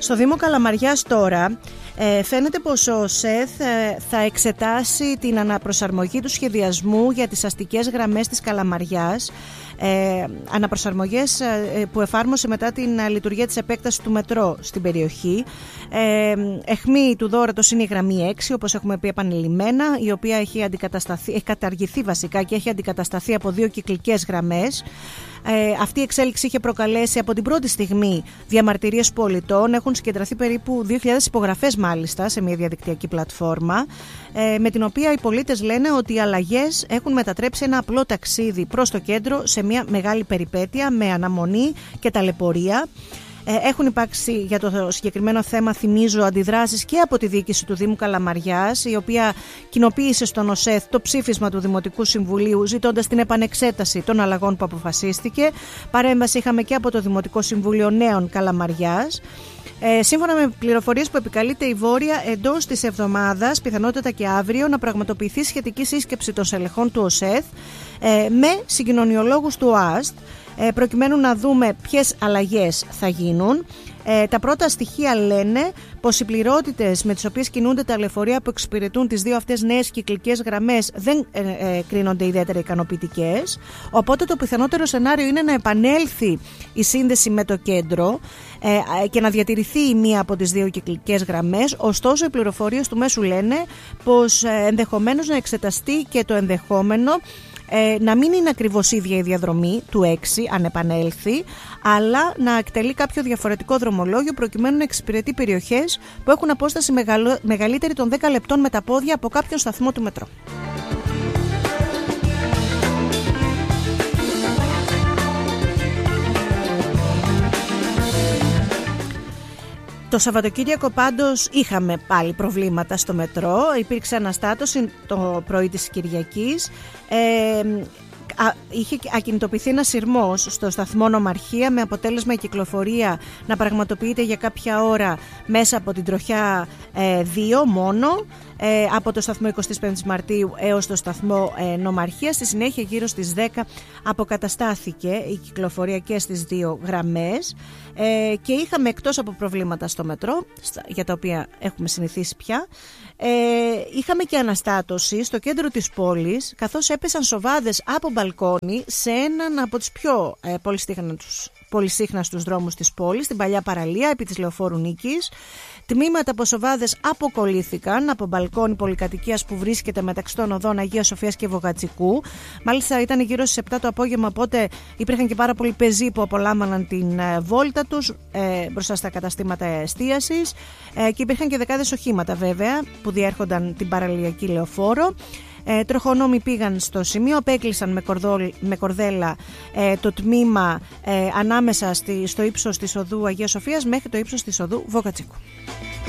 Στο Δήμο Καλαμαριάς τώρα φαίνεται πως ο ΣΕΘ θα εξετάσει την αναπροσαρμογή του σχεδιασμού για τις αστικές γραμμές της Καλαμαριάς, αναπροσαρμογές που εφάρμοσε μετά την λειτουργία της επέκτασης του μετρό στην περιοχή. Αιχμή του δώρατος είναι η γραμμή 6, όπως έχουμε πει επανειλημμένα, η οποία έχει καταργηθεί βασικά και έχει αντικατασταθεί από 2 κυκλικές γραμμές. Αυτή η εξέλιξη είχε προκαλέσει από την πρώτη στιγμή διαμαρτυρίες πολιτών. Έχουν συγκεντρωθεί περίπου 2.000 υπογραφές μάλιστα σε μια διαδικτυακή πλατφόρμα, με την οποία οι πολίτες λένε ότι οι αλλαγές έχουν μετατρέψει ένα απλό ταξίδι προς το κέντρο σε μια μεγάλη περιπέτεια με αναμονή και ταλαιπωρία. Έχουν υπάρξει για το συγκεκριμένο θέμα, θυμίζω, αντιδράσεις και από τη διοίκηση του Δήμου Καλαμαριάς, η οποία κοινοποίησε στον ΟΣΕΘ το ψήφισμα του Δημοτικού Συμβουλίου ζητώντας την επανεξέταση των αλλαγών που αποφασίστηκε. Παρέμβαση είχαμε και από το Δημοτικό Συμβούλιο Νέων Καλαμαριάς. Σύμφωνα με πληροφορίες που επικαλείται η Βόρεια, εντός της εβδομάδας, πιθανότατα και αύριο, να πραγματοποιηθεί σχετική σύσκεψη των στελεχών του ΟΣΕΘ με συγκοινωνιολόγους του ΟΑΣΤ, προκειμένου να δούμε ποιες αλλαγές θα γίνουν. Τα πρώτα στοιχεία λένε πως οι πληρότητες με τις οποίες κινούνται τα λεωφορεία που εξυπηρετούν τις 2 αυτές νέες κυκλικές γραμμές δεν κρίνονται ιδιαίτερα ικανοποιητικές. Οπότε το πιθανότερο σενάριο είναι να επανέλθει η σύνδεση με το κέντρο και να διατηρηθεί η μία από τις 2 κυκλικές γραμμές. Ωστόσο, οι πληροφορίες του μέσου λένε πως ενδεχομένως να εξεταστεί και το ενδεχόμενο να μην είναι ακριβώς ίδια η διαδρομή του 6 αν επανέλθει, αλλά να εκτελεί κάποιο διαφορετικό δρομολόγιο προκειμένου να εξυπηρετεί περιοχές που έχουν απόσταση μεγαλύτερη των 10 λεπτών με τα πόδια από κάποιον σταθμό του μετρό. Το Σαββατοκύριακο πάντως είχαμε πάλι προβλήματα στο μετρό. Υπήρξε αναστάτωση το πρωί της Κυριακής. Είχε ακινητοποιηθεί ένας σειρμός στο σταθμό Νομαρχία, με αποτέλεσμα η κυκλοφορία να πραγματοποιείται για κάποια ώρα μέσα από την τροχιά 2 μόνο, από το σταθμό 25 Μαρτίου έως το σταθμό Νομαρχία. Στη συνέχεια, γύρω στις 10 αποκαταστάθηκε η κυκλοφορία και στις 2 γραμμές, και είχαμε, εκτός από προβλήματα στο μετρό, για τα οποία έχουμε συνηθίσει πια, είχαμε και αναστάτωση στο κέντρο της πόλης, καθώς έπεσαν σοβάδες από μπαλκόνι σε έναν από τους πιο πολυσύχναστους δρόμους της πόλης, την παλιά παραλία επί της Λεωφόρου Νίκης. Τμήματα από σοβάδες αποκολλήθηκαν από μπαλκόνι πολυκατοικίας που βρίσκεται μεταξύ των οδών Αγίας Σοφίας και Βογατσικού. Μάλιστα ήταν γύρω στις 7 το απόγευμα, οπότε υπήρχαν και πάρα πολλοί πεζοί που απολάμβαναν την βόλτα τους μπροστά στα καταστήματα εστίασης, και υπήρχαν και δεκάδες οχήματα βέβαια που διέρχονταν την παραλιακή λεωφόρο. Τροχονόμοι πήγαν στο σημείο, απέκλεισαν με κορδέλα το τμήμα ανάμεσα στο ύψος της οδού Αγίας Σοφίας μέχρι το ύψος της οδού Βογατσικού.